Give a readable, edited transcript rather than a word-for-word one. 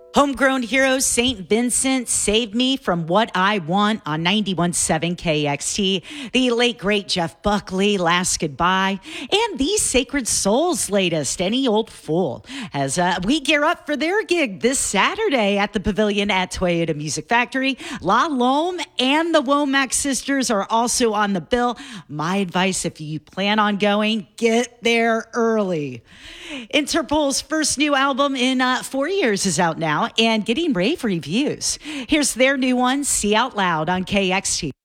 Homegrown heroes St. Vincent saved me from what I want on 91.7 KXT. The late, great Jeff Buckley, Last Goodbye, and These Sacred Souls' latest, Any Old Fool, as we gear up for their gig this Saturday at the Pavilion at Toyota Music Factory. La Lome and the Womack Sisters are also on the bill. My advice, if you plan on going, get there early. Interpol's first new album in 4 years is out now and getting rave reviews. Here's their new one, See Out Loud, on KXT.